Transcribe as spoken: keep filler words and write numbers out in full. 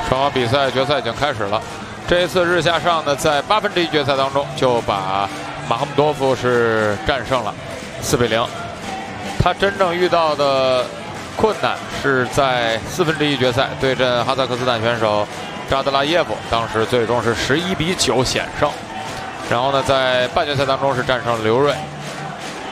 双方比赛决赛已经开始了。这一次日下上呢，在八分之一决赛当中就把马赫姆多夫是战胜了四比零。他真正遇到的困难是在四分之一决赛对阵哈萨克斯坦选手扎德拉耶夫，当时最终是十一比九险胜。然后呢，在半决赛当中是战胜了刘瑞。